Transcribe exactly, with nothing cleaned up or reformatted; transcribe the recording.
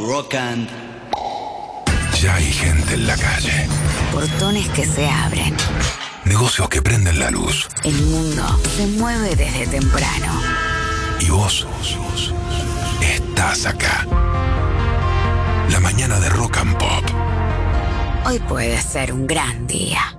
rock and... Ya hay gente en la calle. Portones que se abren. Negocios que prenden la luz. El mundo se mueve desde temprano. Y vos estás acá. La mañana de Rock and Pop. Hoy puede ser un gran día.